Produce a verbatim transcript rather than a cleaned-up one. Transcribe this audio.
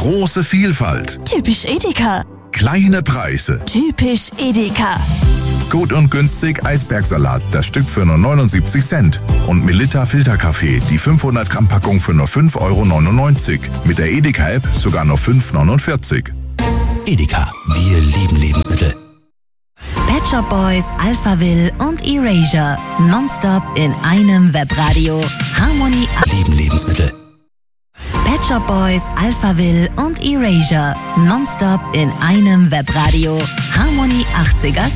Große Vielfalt. Typisch Edeka. Kleine Preise. Typisch Edeka. Gut und günstig Eisbergsalat, das Stück für nur neunundsiebzig Cent. Und Melitta Filterkaffee, die fünfhundert Gramm Packung für nur fünf Euro neunundneunzig. Mit der Edeka-App sogar nur fünf Euro neunundvierzig. Edeka, wir lieben Lebensmittel. Pet Shop Boys, Alphaville und Erasure. Nonstop in einem Webradio. Harmony Lieben Lebensmittel. Pet Shop Boys, Alphaville und Erasure. Nonstop in einem Webradio. Harmony achtziger